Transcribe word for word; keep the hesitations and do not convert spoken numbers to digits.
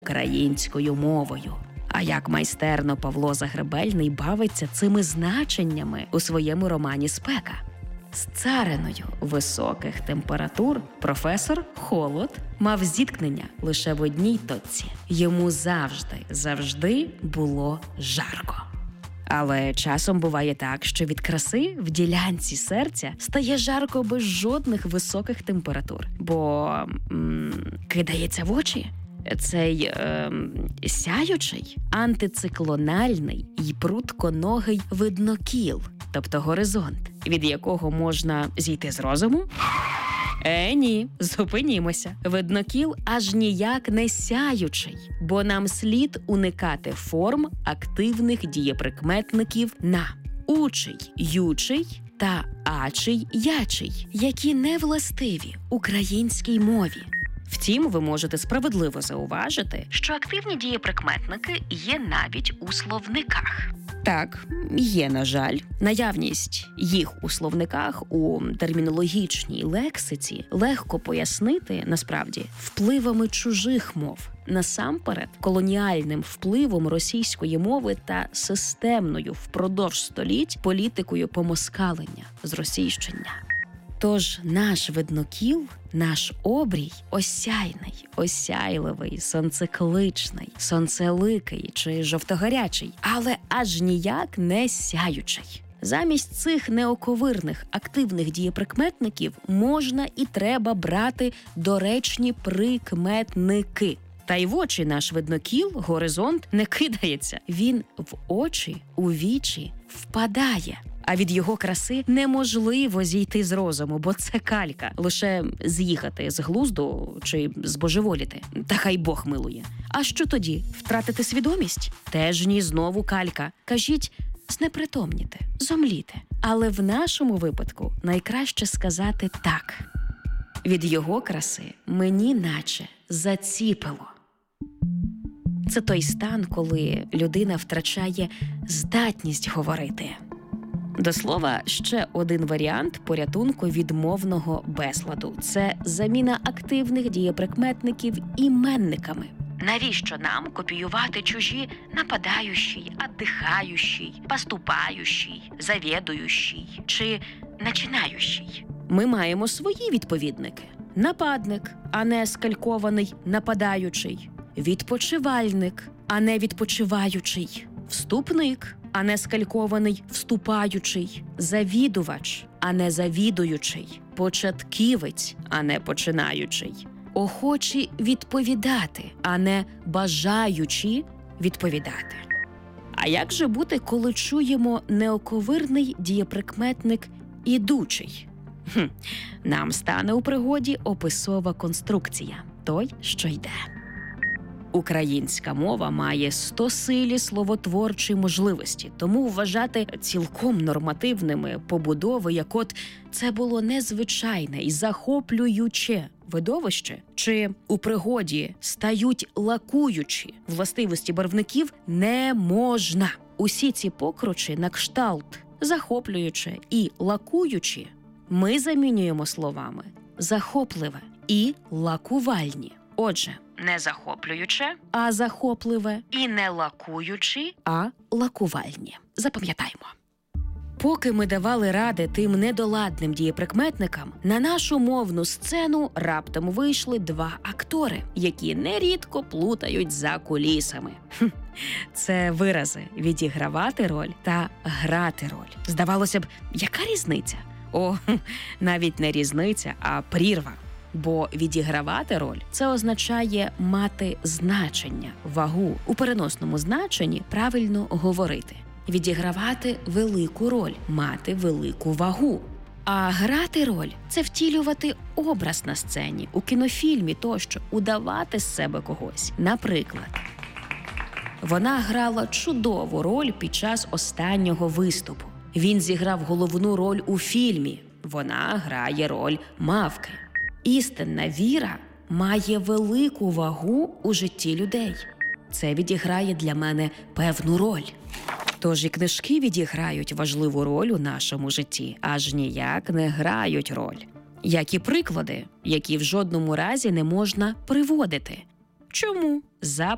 українською мовою. А як майстерно Павло Загребельний бавиться цими значеннями у своєму романі «Спека». З цариною високих температур професор Холод мав зіткнення лише в одній точці. Йому завжди, завжди було жарко. Але часом буває так, що від краси в ділянці серця стає жарко без жодних високих температур. Бо м- кидається в очі цей е, сяючий, антициклональний і прутконогий виднокіл, тобто горизонт, від якого можна зійти з розуму? Е, ні, зупинімося. Виднокіл аж ніяк не сяючий, бо нам слід уникати форм активних дієприкметників на учий, ючий та ачий, ячий, які не властиві українській мові. Втім, ви можете справедливо зауважити, що активні дієприкметники є навіть у словниках. Так, є, на жаль. Наявність їх у словниках у термінологічній лексиці легко пояснити, насправді, впливами чужих мов. Насамперед, колоніальним впливом російської мови та системною впродовж століть політикою помоскалення, зросійщення. Тож наш виднокіл, наш обрій осяйний, осяйливий, сонцекличний, сонцеликий чи жовтогарячий, але аж ніяк не сяючий. Замість цих неоковирних активних дієприкметників можна і треба брати доречні прикметники. Та й в очі наш виднокіл, горизонт, не кидається. Він в очі, у вічі впадає. А від його краси неможливо зійти з розуму, бо це калька. Лише з'їхати з глузду чи збожеволіти. Та хай Бог милує. А що тоді? Втратити свідомість? Теж ні, знову калька. Кажіть, знепритомніте, зомліте. Але в нашому випадку найкраще сказати так. Від його краси мені наче заціпило. Це той стан, коли людина втрачає здатність говорити. До слова, ще один варіант порятунку від мовного безладу – це заміна активних дієприкметників іменниками. Навіщо нам копіювати чужі нападаючий, отдихаючий, поступаючий, завідуючий чи начинаючий? Ми маємо свої відповідники. Нападник, а не скалькований нападаючий. Відпочивальник, а не відпочиваючий. Вступник, а не скалькований вступаючий. Завідувач, а не завідуючий. Початківець, а не починаючий. Охочі відповідати, а не бажаючі відповідати. А як же бути, коли чуємо неоковирний дієприкметник «ідучий»? Хм, нам стане у пригоді описова конструкція – той, що йде. Українська мова має стосилі словотворчі можливості, тому вважати цілком нормативними побудови, як от це було незвичайне і захоплююче видовище, чи у пригоді стають лакуючі властивості барвників, не можна. Усі ці покручі на кшталт захоплююче і лакуючі ми замінюємо словами захопливе і лакувальні. Отже, не захоплююче, а захопливе, і не лакуючі, а лакувальні. Запам'ятаймо. Поки ми давали ради тим недоладним дієприкметникам, на нашу мовну сцену раптом вийшли два актори, які нерідко плутають за кулісами. Хм, це вирази «відігравати роль» та «грати роль». Здавалося б, яка різниця? О, навіть не різниця, а прірва. Бо відігравати роль – це означає мати значення, вагу. У переносному значенні правильно говорити. Відігравати велику роль, мати велику вагу. А грати роль – це втілювати образ на сцені, у кінофільмі тощо, удавати з себе когось. Наприклад, вона грала чудову роль під час останнього виступу. Він зіграв головну роль у фільмі. Вона грає роль мавки. Істинна віра має велику вагу у житті людей. Це відіграє для мене певну роль. Тож і книжки відіграють важливу роль у нашому житті, аж ніяк не грають роль. Як і приклади, які в жодному разі не можна приводити. Чому? За